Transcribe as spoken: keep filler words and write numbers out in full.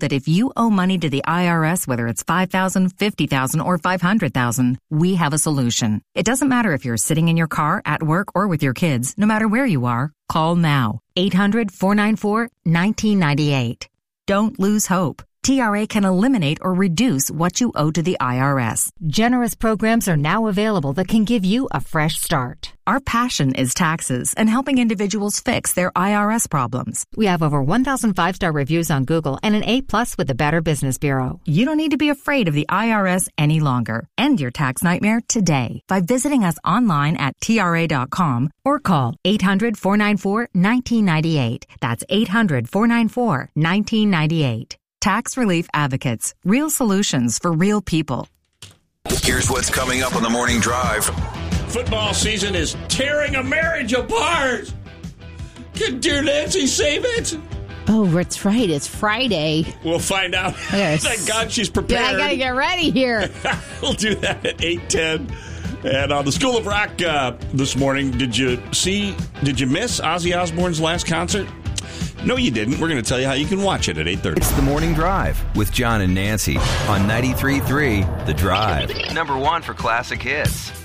that if you owe money to the I R S, whether it's five thousand dollars, fifty thousand dollars, or five hundred thousand dollars, we have a solution. It doesn't matter if you're sitting in your car, at work, or with your kids. No matter where you are, call now. eight hundred, four nine four, one nine nine eight. Don't lose hope. T R A can eliminate or reduce what you owe to the I R S. Generous programs are now available that can give you a fresh start. Our passion is taxes and helping individuals fix their I R S problems. We have over one thousand five-star reviews on Google and an A plus with the Better Business Bureau. You don't need to be afraid of the I R S any longer. End your tax nightmare today by visiting us online at T R A dot com or call eight hundred, four nine four, one nine nine eight. That's eight hundred, four nine four, one nine nine eight. Tax Relief Advocates. Real solutions for real people. Here's what's coming up on the Morning Drive. Football season is tearing a marriage apart. Can dear Nancy save it? Oh, that's right. It's Friday. We'll find out. Yes. Thank God she's prepared. Yeah, I got to get ready here. We'll do that at eight ten. And on the School of Rock uh, this morning, did you see, did you miss Ozzy Osbourne's last concert? No, you didn't. We're going to tell you how you can watch it at eight thirty. It's the Morning Drive with John and Nancy on ninety-three point three The Drive. Number one for classic hits.